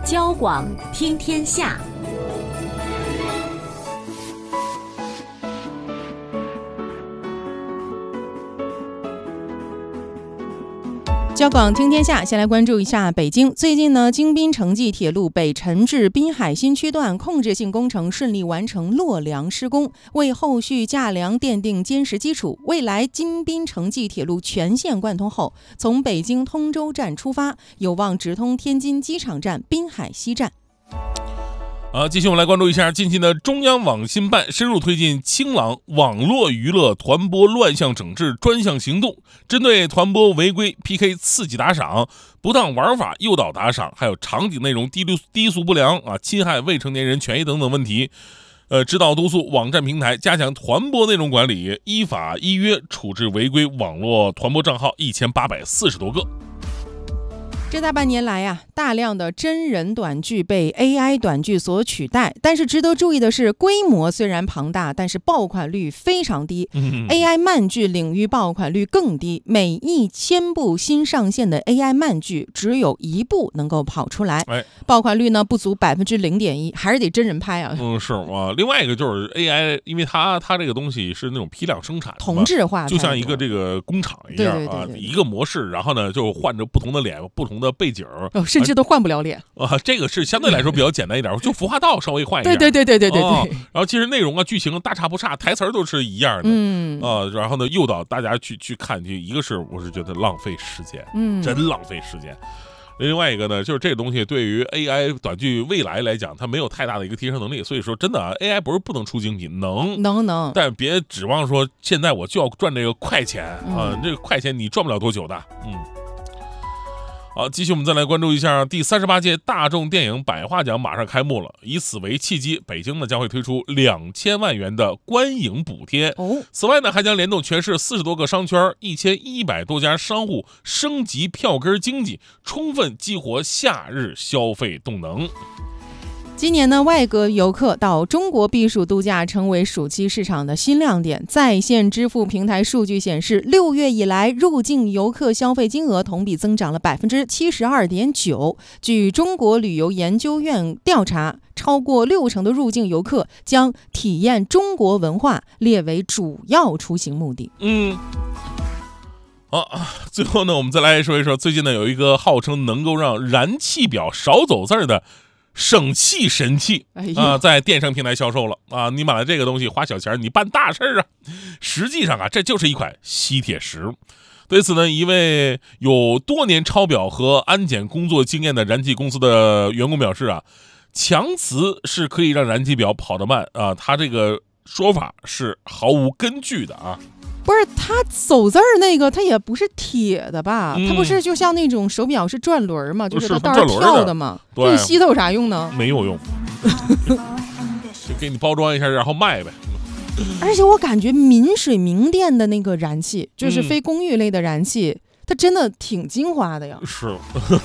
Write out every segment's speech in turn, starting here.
交广听天下。 交广听天下，先来关注一下北京。最近呢，京滨城际铁路北辰至滨海新区段控制性工程顺利完成落梁施工，为后续架梁奠定坚实基础。未来京滨城际铁路全线贯通后，从北京通州站出发，有望直通天津机场站、滨海西站。 继续我们来关注一下近期的中央网信办深入推进清朗网络娱乐团播乱象整治专项行动，针对团播违规、PK 刺激打赏、不当玩法诱导打赏，还有场景内容低俗不良侵害未成年人权益等等问题，指导督促网站平台加强团播内容管理，依法依约处置违规网络团播账号1840多个。 这大半年来大量的真人短剧被 AI 短剧所取代，但是值得注意的是，规模虽然庞大，但是爆款率非常低。AI 漫剧领域爆款率更低，每1000部新上线的 AI 漫剧只有1部能够跑出来，爆款率呢不足0.1%，还是得真人拍啊。 是啊，另外一个就是 AI， 因为它这个东西是那种批量生产， 同质化， 就像一个这个工厂一样一个模式，然后呢就换着不同的脸、不同的背景， 甚至都换不了脸这个是相对来说比较简单一点，就服化道稍微换一点。 对。 然后其实内容剧情大差不差，台词都是一样的。然后呢诱导大家去看，一个是我是觉得浪费时间，真浪费时间。另外一个呢，就是这个东西对于 AI 短剧未来来讲，它没有太大的一个提升能力。所以说真的AI 不是不能出精品，能，但别指望说现在我就要赚这个快钱这个快钱你赚不了多久的。好，继续我们再来关注一下第38届大众电影百花奖马上开幕了，以此为契机，北京呢将会推出2000万元的观影补贴。此外呢还将联动全市40多个商圈、1100多家商户升级票根经济，充分激活夏日消费动能。 今年呢，外国游客到中国避暑度假成为暑期市场的新亮点。在线支付平台数据显示，6月以来入境游客消费金额同比增长了72.9%。据中国旅游研究院调查，超过60%的入境游客将体验中国文化列为主要出行目的。 最后呢，我们再来说一说最近呢有一个号称能够让燃气表少走字的省气神器在电商平台销售了你买了这个东西花小钱你办大事实际上这就是一款吸铁石。对此呢，一位有多年抄表和安检工作经验的燃气公司的员工表示强磁是可以让燃气表跑得慢他这个说法是毫无根据的不是，它走字那个它也不是铁的吧？它不是就像那种手表是转轮嘛，就是它到处跳的嘛。对，你吸它有啥用呢？ 没有用，就给你包装一下，然后卖呗。 而且我感觉民水民电的那个燃气，就是非公寓类的燃气，它真的挺精华的呀。 是。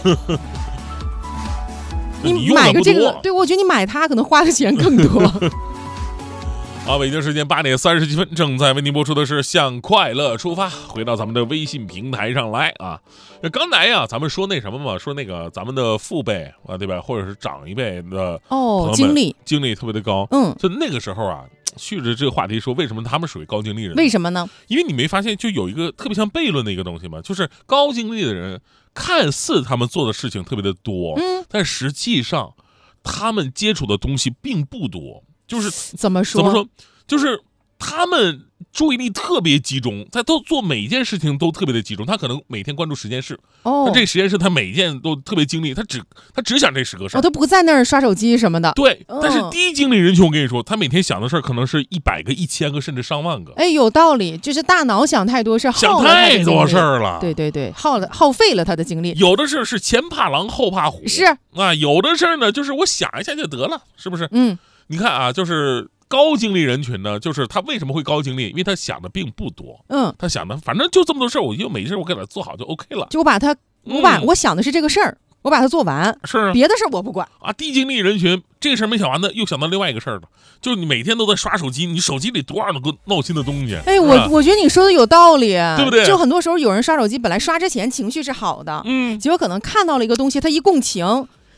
你买个这个，对，我觉得你买它可能花的钱更多。 北京时间8点37分，正在为您播出的是向快乐出发。回到咱们的微信平台上来刚才咱们说那什么嘛，说那个咱们的父辈对吧，或者是长一辈的经历特别的高。就那个时候续着这个话题说，为什么他们属于高精力人？ 为什么呢？ 因为你没发现就有一个特别像悖论的一个东西吗？就是高精力的人看似他们做的事情特别的多，但实际上他们接触的东西并不多。就是怎么说，就是他们注意力特别集中，他都做每一件事情都特别的集中。他可能每天关注10件事，他这实验室他每一件都特别精力，他只想这10个事他不在那儿刷手机什么的。 对，但是低精力人群，我跟你说，他每天想的事儿可能是100个、1000个，甚至上万个。 有道理，就是大脑想太多事， 想太多事儿了。 对，耗费了他的精力。 有的事是前怕狼后怕虎， 是有的事儿呢，就是我想一下就得了，是不是？你看就是高精力人群呢，就是他为什么会高精力？因为他想的并不多，他想的反正就这么多事儿，我就每件事我给他做好就 OK 了。 就我想的是这个事儿，我把它做完， 是别的事儿我不管低精力人群这个事儿没想完呢，又想到另外一个事儿了，就是你每天都在刷手机，你手机里多少个闹心的东西。 我觉得你说的有道理， 对不对？ 就很多时候有人刷手机，本来刷之前情绪是好的，结果可能看到了一个东西，他一共情。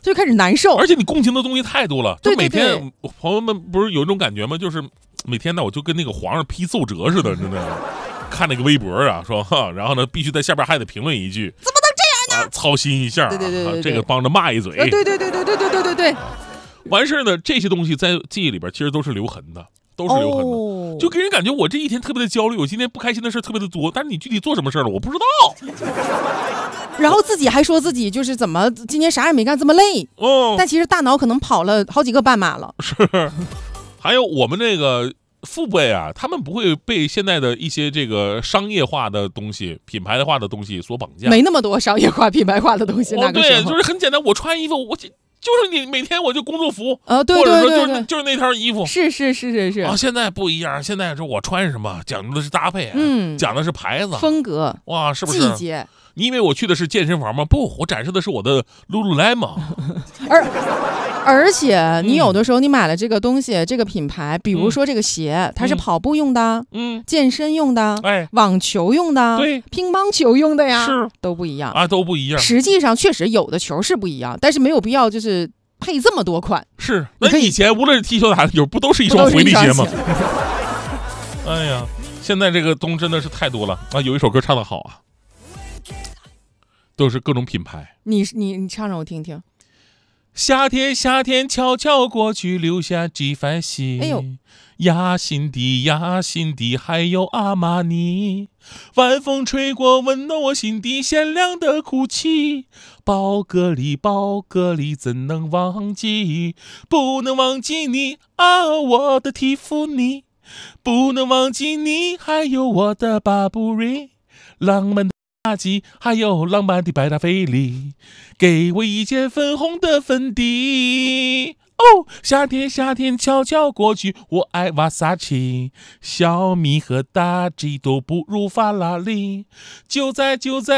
就开始难受。 而且你共情的东西太多了，就每天对朋友们不是有一种感觉吗？就是每天呢，我就跟那个皇上批奏折似的，真的。看那个微博啊，说哈，然后呢，必须在下边还得评论一句，怎么能这样呢？操心一下， 对， 这个帮着骂一嘴， 对。 完事呢，这些东西在记忆里边其实都是留痕的，就给人感觉我这一天特别的焦虑，我今天不开心的事特别的多，但是你具体做什么事了，我不知道。 然后自己还说自己就是怎么今天啥也没干这么累，但其实大脑可能跑了好几个半马了。 是，还有我们那个父辈啊，他们不会被现在的一些这个商业化的东西、品牌化的东西所绑架， 没那么多商业化、品牌化的东西。 对，就是很简单，我穿衣服，就是你每天我就工作服对， 或者说就是那套衣服， 是啊，现在不一样，现在是我穿什么讲究的是搭配，讲的是牌子、 风格， 哇，是不是？ 季节。 你以为我去的是健身房吗？不，我展示的是我的 Lululemon。 而且你有的时候你买了这个东西，这个品牌，比如说这个鞋，它是跑步用的，健身用的，网球用的， 对， 乒乓球用的呀， 是都不一样啊，都不一样。 实际上确实有的球是不一样，但是没有必要就是配这么多款。 是，那以前无论是踢球打球，不都是一双回力鞋吗？哎呀，现在这个东真的是太多了啊！有一首歌唱得好啊。都是各种品牌， 你唱让我听听。 夏天夏天悄悄过去，留下几番心。 哎呦， 雅辛迪雅辛迪，还有阿玛尼。晚风吹过，温暖我心底鲜亮的哭泣。宝格丽宝格丽，怎能忘记？不能忘记你啊，我的蒂芙尼。不能忘记你，还有我的巴布瑞。浪漫的夏季，还有浪漫的百达翡丽，给我一件粉红的粉底。哦，夏天夏天悄悄过去，我爱瓦萨奇，小米和大 G 都不如法拉利。就在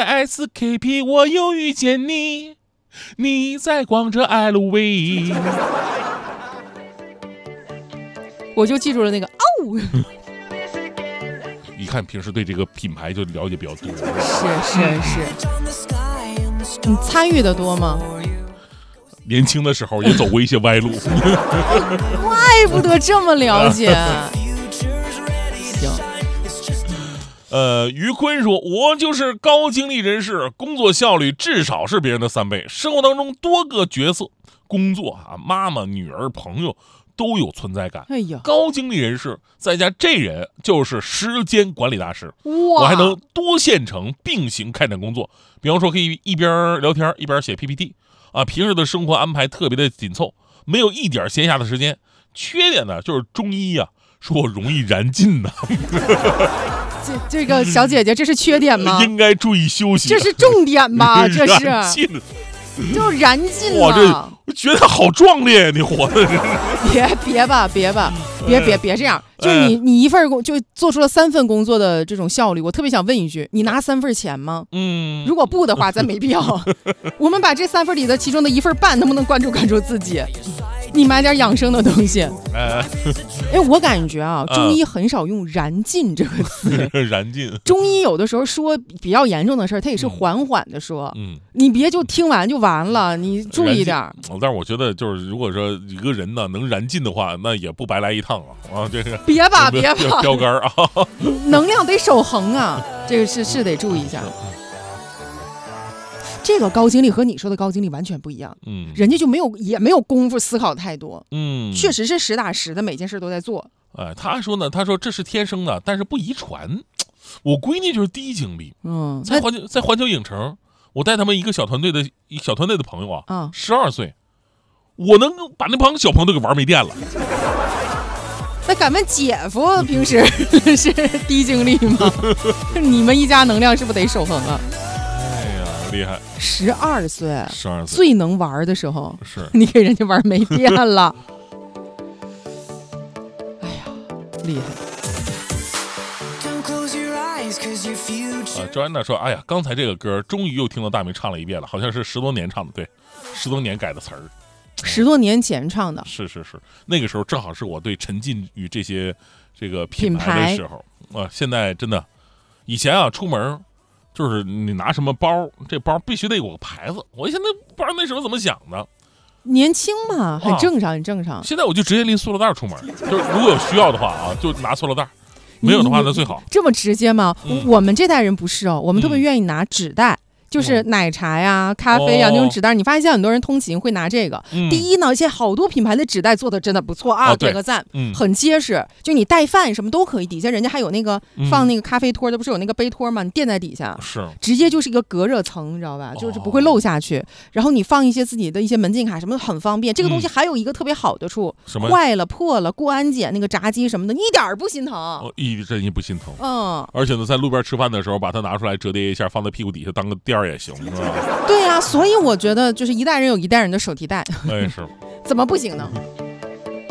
SKP， 我又遇见你，你在逛着 LV。 我就记住了那个哦。 一看平时对这个品牌就了解比较多。 是，你参与的多吗？ 年轻的时候也走过一些歪路。 怪不得这么了解。行。 于坤说，我就是高精力人士，工作效率至少是别人的3倍，生活当中多个角色，工作啊，妈妈、女儿、朋友都有存在感。 哎呀， 高精力人士在家，这人就是时间管理大师。 哇， 我还能多线程并行开展工作，比方说可以一边聊天一边写 PPT 啊。平时的生活安排特别的紧凑，没有一点闲暇的时间。缺点呢，就是中医啊说我容易燃尽呢。 这个小姐姐，这是缺点吗？ 应该注意休息。 这是重点吧？这是燃尽， 就燃尽了。 哇，我觉得好壮烈，你活的。 别这样。就是你一份工就做出了3份工作的这种效率，我特别想问一句：你拿3份钱吗？如果不的话，咱没必要。我们把这3份里的其中的1份半，能不能关注自己？你买点养生的东西。我感觉啊，中医很少用燃尽这个词。 燃尽。中医有的时候说比较严重的事儿，他也是缓缓的说。你别就听完就完了，你注意点。 但是我觉得，就是如果说一个人呢能燃尽的话，那也不白来一趟啊！这个别吧， 标杆啊！ 能量得守恒啊，这个是得注意一下。这个高精力和你说的高精力完全不一样，人家就也没有功夫思考太多，确实是实打实的，每件事都在做。 他说呢，这是天生的，但是不遗传。我闺女就是低精力，在环球影城，我带他们一个小团队的朋友啊，12岁，我能把那帮小朋友都给玩没电了。 那敢问姐夫平时是低精力吗？你们一家能量是不是得守恒啊？ 厉害 ，12岁最能玩的时候， 是你给人家玩没电了。哎呀，厉害！ 周安娜说：“哎呀，刚才这个歌终于又听到大明唱了一遍了，好像是10多年唱的，对，10多年改的词儿 ，10多年前唱的。 是，那个时候正好是我对沉浸于这个品牌的时候啊。现在真的，以前啊出门。”就是你拿什么包，这包必须得有个牌子。我现在不知道那时候怎么想的， 年轻嘛，很正常，很正常。 现在我就直接拎塑料袋出门，就是如果有需要的话啊，就拿塑料袋，没有的话那最好。 这么直接吗？我们这代人不是哦，我们特别愿意拿纸袋。就是奶茶呀、咖啡呀那种纸袋，你发现现在很多人通勤会拿这个。第一呢，现在好多品牌的纸袋做的真的不错啊，点个赞，很结实。就你带饭什么都可以，底下人家还有那个放那个咖啡托的，不是有那个杯托吗？你垫在底下， 是直接就是一个隔热层，你知道吧？就是不会漏下去。然后你放一些自己的一些门禁卡什么的，很方便。这个东西还有一个特别好的处，坏了破了过安检那个闸机什么的，你一点不心疼， 真不心疼。而且呢，在路边吃饭的时候，把它拿出来折叠一下，放在屁股底下当个垫儿也行，是吧？ 对呀，所以我觉得就是一代人有一代人的手提袋， 是， 怎么不行呢？